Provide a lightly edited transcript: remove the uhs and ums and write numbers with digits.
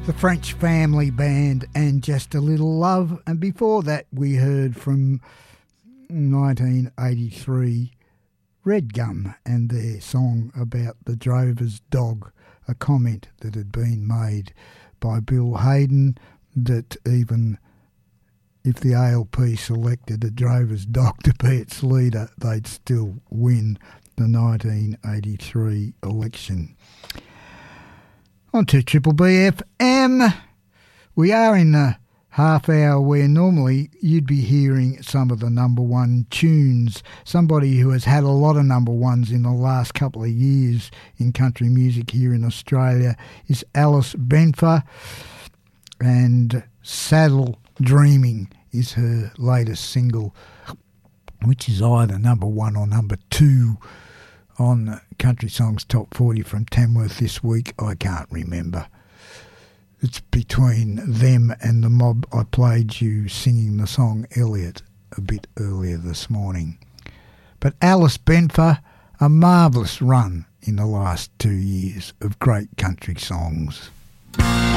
The French Family Band and Just a Little Love. And before that, we heard from 1983 Red Gum and their song about the drover's dog, a comment that had been made by Bill Hayden that even if the ALP selected a drover's dog to be its leader, they'd still win the 1983 election. On to Triple B FM. We are in the half hour where normally you'd be hearing some of the number one tunes. Somebody who has had a lot of number ones in the last couple of years in country music here in Australia is Alice Benfer, and Saddle Dreaming is her latest single, which is either number one or number two on Country Songs Top 40 from Tamworth this week. I can't remember. It's between them and the mob. I played you singing the song Elliot a bit earlier this morning. But Alice Benfer, a marvellous run in the last 2 years of great country songs.